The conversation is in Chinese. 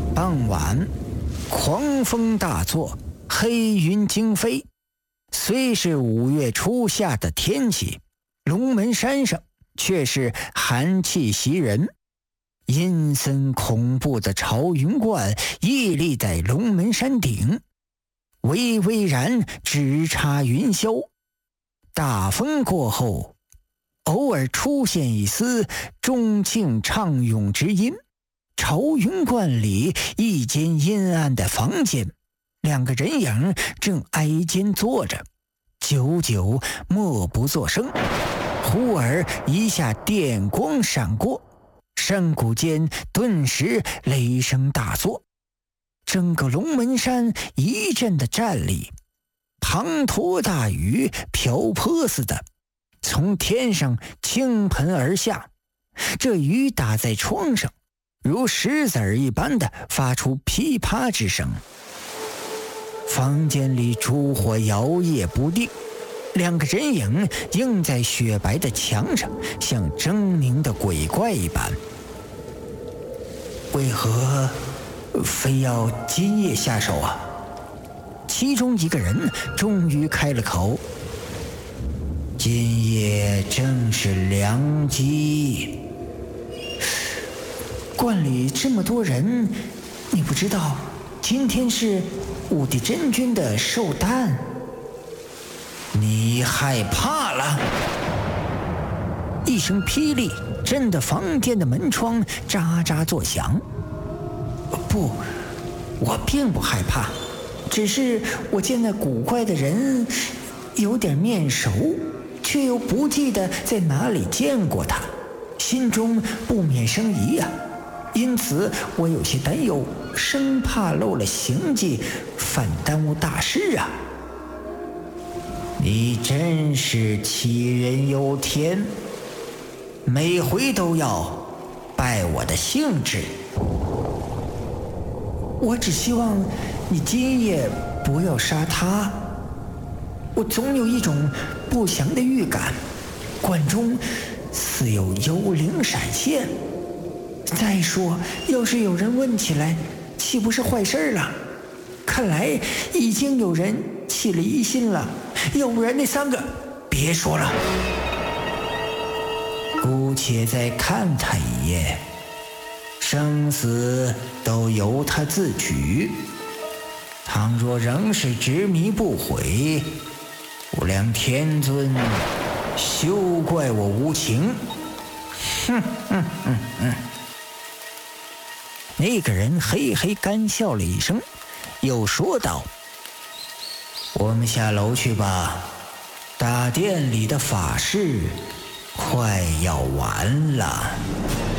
傍晚，狂风大作，黑云惊飞。虽是5月初夏的天气，龙门山上却是寒气袭人。阴森恐怖的朝云观屹立在龙门山顶，巍巍然直插云霄。大风过后，偶尔出现一丝钟磬唱咏之音。朝云观里一间阴暗的房间，2个人影正挨肩坐着，久久默不作声。忽而一下电光闪过，山谷间顿时雷声大作，整个龙门山一阵的战栗，滂沱大雨瓢泼似的从天上倾盆而下。这雨打在窗上，如石子儿一般的发出噼啪之声。房间里烛火摇曳不定，2个人影映在雪白的墙上，像狰狞的鬼怪一般。为何非要今夜下手啊？其中一个人终于开了口：今夜正是良机。观里这么多人，你不知道今天是武帝真君的寿诞？你害怕了？一声霹雳震得房间的门窗喳喳作响。不，我并不害怕，只是我见那古怪的人有点面熟，却又不记得在哪里见过他，心中不免生疑啊。因此我有些担忧，生怕漏了行迹，反耽误大事啊。你真是杞人忧天，每回都要败我的兴致。我只希望你今夜不要杀他。我总有一种不祥的预感，观中似有幽灵闪现。再说，要是有人问起来，岂不是坏事了？看来已经有人起了疑心了，要不然那3个……别说了，姑且再看他一眼，生死都由他自取。倘若仍是执迷不悔，无量天尊休怪我无情。那个人嘿嘿干笑了一声，又说道：我们下楼去吧，大殿里的法事快要完了。